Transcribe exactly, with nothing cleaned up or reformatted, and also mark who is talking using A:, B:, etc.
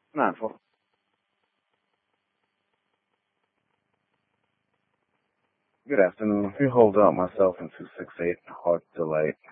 A: nine four. Good afternoon. If you hold up, myself in two six eight, Hard Delight.